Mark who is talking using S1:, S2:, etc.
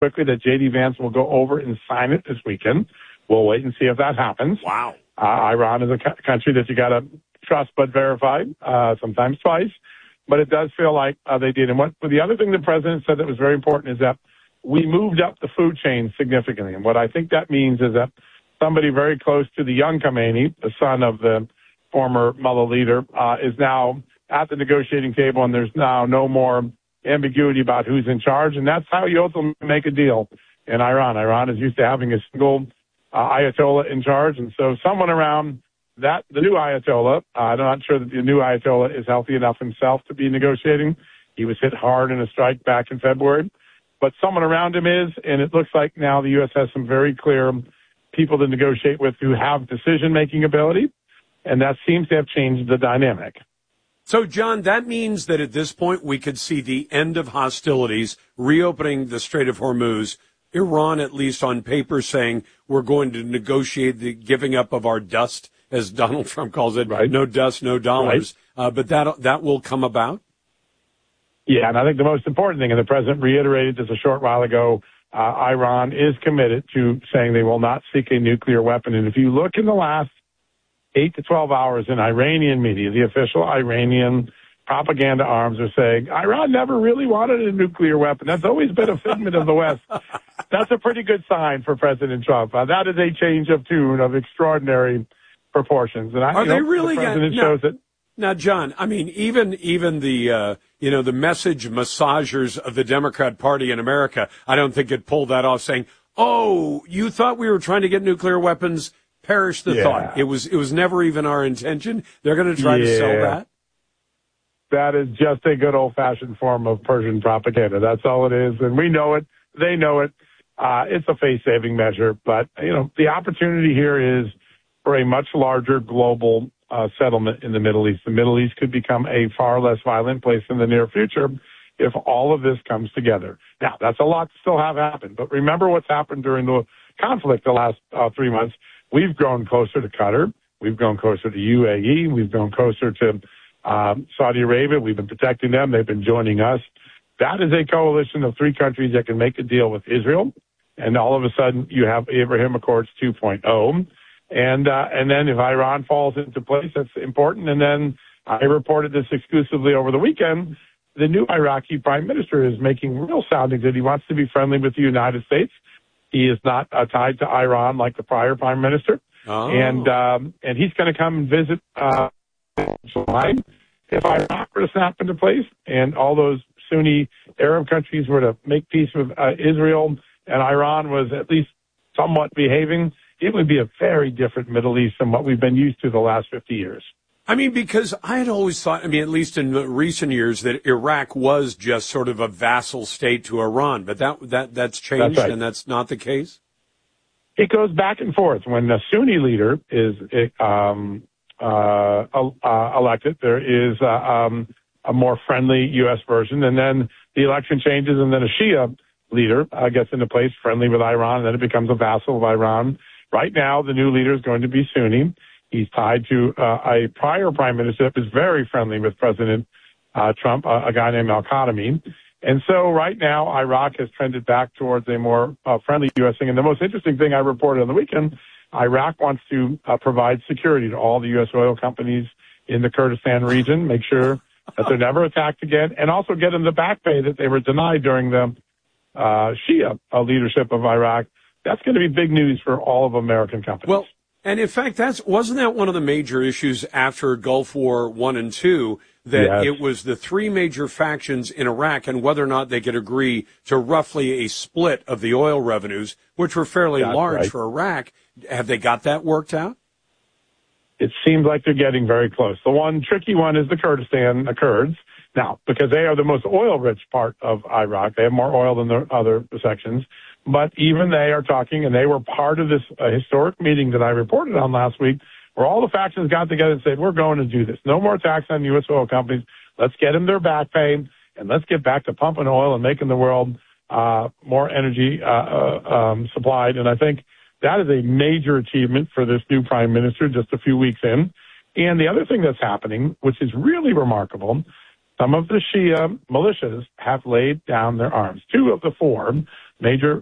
S1: quickly that J.D. Vance will go over and sign it this weekend. We'll wait and see if that happens.
S2: Wow.
S1: Iran is a country that you got to trust but verify, sometimes twice. But it does feel like they did. And the other thing the president said that was very important is that we moved up the food chain significantly. And what I think that means is that somebody very close to the young Khamenei, the son of the former Mullah leader, is now at the negotiating table, and there's now no more ambiguity about who's in charge. And that's how you ultimately make a deal in Iran. Iran is used to having a single Ayatollah in charge. And so someone around the new Ayatollah, I'm not sure that the new Ayatollah is healthy enough himself to be negotiating. He was hit hard in a strike back in February. But someone around him is, and it looks like now the U.S. has some very clear people to negotiate with who have decision-making ability, and that seems to have changed the dynamic.
S2: So, John, that means that at this point we could see the end of hostilities, reopening the Strait of Hormuz, Iran, at least on paper, saying we're going to negotiate the giving up of our dust, as Donald Trump calls it,
S1: right.
S2: No dust, no dollars. Right. But that will come about?
S1: Yeah, and I think the most important thing, and the president reiterated this a short while ago, Iran is committed to saying they will not seek a nuclear weapon. And if you look in the last 8 to 12 hours in Iranian media, the official Iranian propaganda arms are saying, Iran never really wanted a nuclear weapon. That's always been a figment of the West. That's a pretty good sign for President Trump. That is a change of tune of extraordinary proportions. And
S2: are they really?
S1: The president shows it.
S2: Now, John, I mean, even the the message massagers of the Democrat Party in America, I don't think could pull that off, saying, "Oh, you thought we were trying to get nuclear weapons? Perish the thought. It was never even our intention." They're going to try to sell that.
S1: That is just a good old-fashioned form of Persian propaganda. That's all it is, and we know it. They know it. It's a face-saving measure, but the opportunity here is for a much larger global settlement in the Middle East. The Middle East could become a far less violent place in the near future if all of this comes together. Now, that's a lot to still have happen, but remember what's happened during the conflict the last 3 months. We've grown closer to Qatar. We've grown closer to UAE. We've grown closer to Saudi Arabia. We've been protecting them. They've been joining us. That is a coalition of 3 countries that can make a deal with Israel, and all of a sudden you have Abraham Accords 2.0. And then if Iran falls into place, that's important. And then I reported this exclusively over the weekend. The new Iraqi prime minister is making real soundings that he wants to be friendly with the United States. He is not tied to Iran like the prior prime minister.
S2: Oh.
S1: And he's going to come and visit July. If Iraq were to snap into place and all those Sunni Arab countries were to make peace with Israel and Iran was at least somewhat behaving, it would be a very different Middle East than what we've been used to the last 50 years.
S2: I mean, because I had always thought, at least in recent years, that Iraq was just sort of a vassal state to Iran, but that's changed,
S1: that's right.
S2: And that's not the case?
S1: It goes back and forth. When the Sunni leader is elected, there is a more friendly U.S. version, and then the election changes, and then a Shia leader gets into place, friendly with Iran, and then it becomes a vassal of Iran. Right now, the new leader is going to be Sunni. He's tied to a prior prime minister that was very friendly with President Trump, a guy named Al-Khatami. And so right now, Iraq has trended back towards a more friendly U.S. thing. And the most interesting thing I reported on the weekend, Iraq wants to provide security to all the U.S. oil companies in the Kurdistan region, make sure that they're never attacked again, and also get them the back pay that they were denied during the Shia leadership of Iraq. That's going to be big news for all of American companies.
S2: Well, and in fact, wasn't that one of the major issues after Gulf War I and II, that
S1: yes.
S2: It was the 3 major factions in Iraq and whether or not they could agree to roughly a split of the oil revenues, which were fairly large for Iraq. Have they got that worked out?
S1: It seems like they're getting very close. The one tricky one is the Kurds. Now, because they are the most oil-rich part of Iraq, they have more oil than the other sections. But even they are talking, and they were part of this historic meeting that I reported on last week, where all the factions got together and said, we're going to do this. No more tax on U.S. oil companies. Let's get them their back pay, and let's get back to pumping oil and making the world more energy supplied. And I think that is a major achievement for this new prime minister just a few weeks in. And the other thing that's happening, which is really remarkable, some of the Shia militias have laid down their arms. 2 of the 4 major